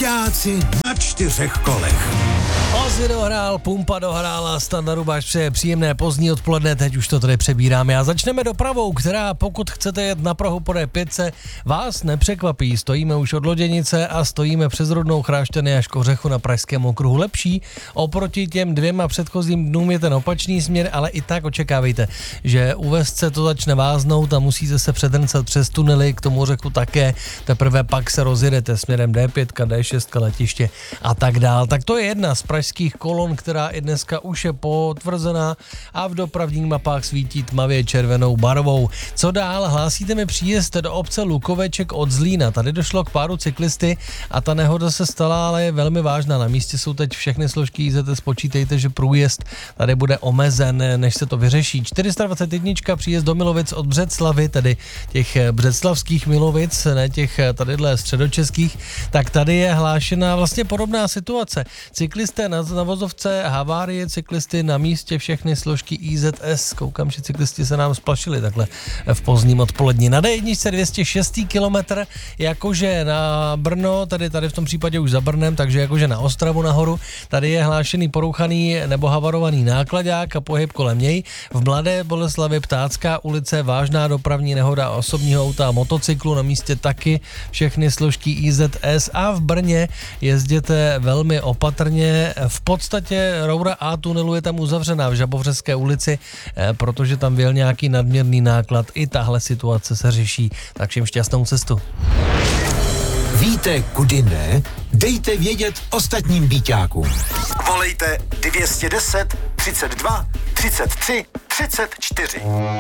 Parťáci na 4 kolech. Ozzy dohrál, Pumpa dohrála, Standa Rubáš přeje příjemné pozdní odpoledne, teď už to tady přebíráme a začneme dopravou, která pokud chcete jet na Prahu po D5, vás nepřekvapí. Stojíme už od Loděnice a stojíme přes Rudnou, Chrášťany až Kořechu na Pražském okruhu. Lepší oproti těm 2 předchozím dnům je ten opačný směr, ale i tak očekávejte, že u Vesce to začne váznout a musíte se předrncat přes tunely, k tomu řeku také, teprve pak se rozjedete směrem D5, D6, letiště a tak dál. Tak to je jedna z pražských kolon, která i dneska už je potvrzená a v dopravních mapách svítí tmavě červenou barvou. Co dál? Hlásíte mi příjezd do obce Lukoveček od Zlína. Tady došlo k pádu cyklisty a ta nehoda se stala, ale je velmi vážná. Na místě jsou teď všechny složky IZS, počítejte, že průjezd tady bude omezen, než se to vyřeší. 421 příjezd do Milovic od Břeclavy, tedy těch břeclavských Milovic, ne těch tadyhle středočeských, tak tady je hlášená vlastně podobná situace. Cyklisté na vozovce, havárie, cyklisty na místě, všechny složky IZS. Koukám, že cyklisti se nám splašili takhle v pozdním odpolední. Na D1 206 kilometr, jakože na Brno, tady v tom případě už za Brnem, takže jakože na Ostravu nahoru, tady je hlášený porouchaný nebo havarovaný nákladák a pohyb kolem něj. V Mladé Boleslavi Ptácká ulice, vážná dopravní nehoda osobního auta a motocyklu, na místě taky všechny složky IZS a v Brně jezděte velmi opatrně. V podstatě roura A tunelu je tam uzavřená v Žabovřeské ulici, protože tam byl nějaký nadměrný náklad. I tahle situace se řeší, tak všem šťastnou cestu. Víte, kudy ne? Dejte vědět ostatním býťákům. Volejte 210 32 33 34.